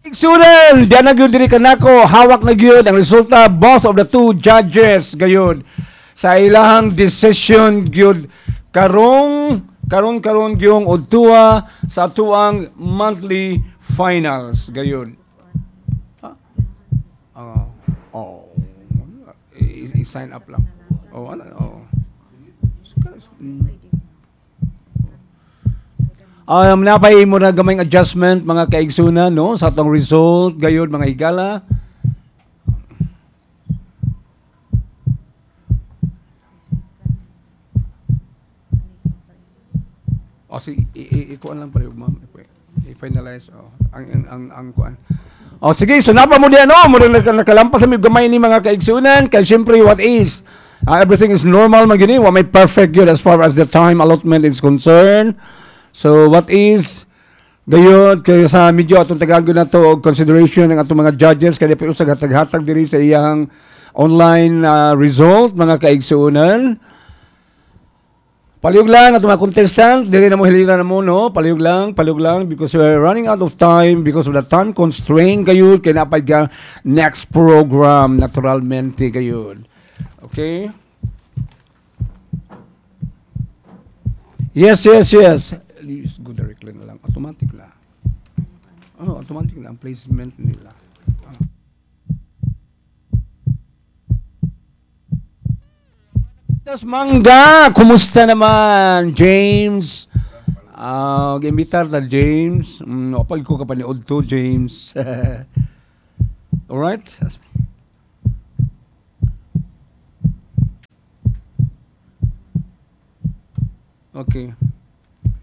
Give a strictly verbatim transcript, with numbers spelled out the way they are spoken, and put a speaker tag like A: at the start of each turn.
A: Igsunan, diyan na gyud diri kanako, hawak na gyud ang resulta both of the two judges gayud sa ilahang decision gyud karong karon karon gyung udtua sa tuang monthly finals gayud. Ha? Oh, oh. I- I-sign up lang. Oh, ano? Oh. Um, napay mo na gamay adjustment mga kaigsunan no sa atong result gayud mga higala. O si ikuan lang pala ma'am. I-finalize oh. ang ang ang, ang kuan. O sige, so napa mo di ano, mo rin nakalampas sa gamay ni mga kaigsunan kay syempre what is uh, everything is normal man gini, wa may perfect yun as far as the time allotment is concerned. So what is gayud kay sa medyo atong tagagon na to og consideration ng atong mga judges kay pa usag hatag-hatag diri sa iyang online uh, result mga kaigsunan. Palihog lang atong mga contestants, dili na mo hilira na mo no, palihog lang, palihog lang because we're running out of time because of the time constraint gayud kay napay ga next program naturalmente gayud. Okay? Yes, yes, yes. Just go directly na lang. Automatic lang. Oh, automatic lang. Placement nila. Ah. Tas Mangga, kumusta naman, James? Ah, uh, gimbitar ta James. Mm, opag ko ka pa ni Odto, James. Alright? Okay.